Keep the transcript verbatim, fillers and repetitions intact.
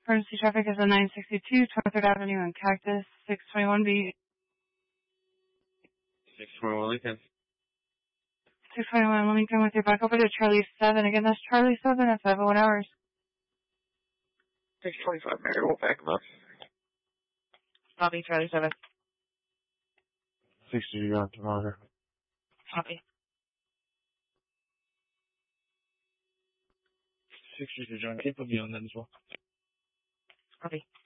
Emergency traffic is on nine sixty-two, twenty-third Avenue and Cactus, six twenty-one B. six twenty-one Lincoln. six twenty-one Lincoln with your back over to Charlie seven. Again, that's Charlie seven at five oh one hours. six twenty-five, Mary, we'll back him up. Copy, Charlie seven. sixty on tomorrow. Copy. sixty to John, keep me on that as well. Copy.